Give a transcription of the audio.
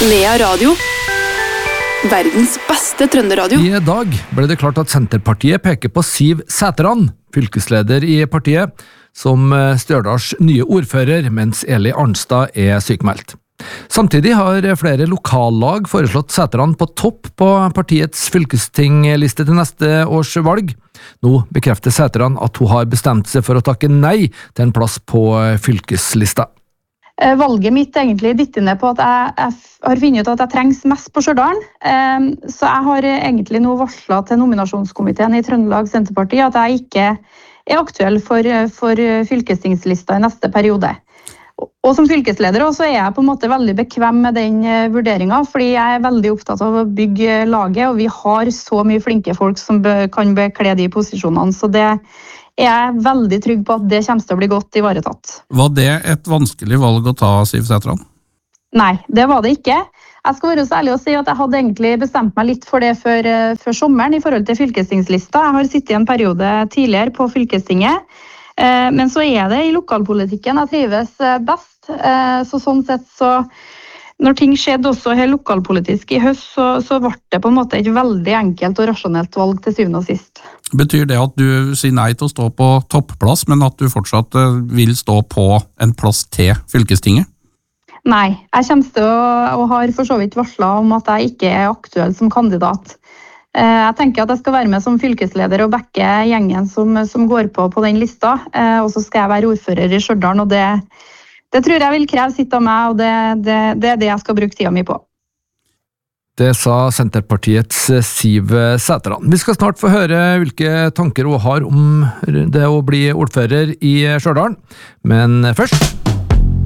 Nea Radio. Verdens beste trønderadio. I dag ble det klart at Senterpartiet peker på Siv Sætran, fylkesleder i partiet, som Stjørdals nye ordfører, mens Eli Arnstad er sykmeldt. Samtidig har flere lokallag foreslått Sætran på topp på partiets fylkestingliste til neste års valg. Nå bekrefter Sætran at hun har bestemt seg for å takke nei til en plass på fylkeslista. Valget mitt egentlig dytter ned på at jeg har funnet ut at jeg trengs mest på Stjørdal. Så jeg har egentlig nå varslet til nominasjonskomiteen i Trøndelag Senterparti at jeg ikke er aktuell for fylkestingslista i neste periode. Og som fylkesleder også er jeg på en måte veldig bekvem med den vurderingen, fordi jeg er veldig opptatt av å bygge laget, og vi har så mye flinke folk som kan bekle de posisjonene, så det er jeg veldig trygg på at det kommer til å bli godt ivaretatt. Var det et vanskelig valg å ta, Siv Sætran? Nei, det var det ikke. Jeg skal være så ærlig å si at jeg hadde egentlig bestemt meg litt for det før sommeren i forhold til fylkestingslista. Jeg har sittet i en periode tidligere på fylkestinget, men så er det i lokalpolitikken jeg trives best. Så sånn sett så, når ting skjedde også her lokalpolitisk i høst, så ble det på en måte et veldig enkelt og rasjonelt valg til syvende og sist. Betyr det at du sier nei til å stå på toppplass, men at du fortsatt vil stå på en plass til fylkestinget? Nei, jeg kommer til å har for så vidt varslet om at jeg ikke er aktuell som kandidat. Jeg tenker at jeg skal være med som fylkesleder og backe gjengen som går på den lista, og så skal jeg være ordfører i Stjørdal, og det tror jeg vil kreve sitt av meg, og det er det jeg skal bruke tida mi på. Det sa Senterpartiets Siv Sætran. Vi skal snart få høre hvilke tanker hun har om det å bli ordfører i Stjørdal, men først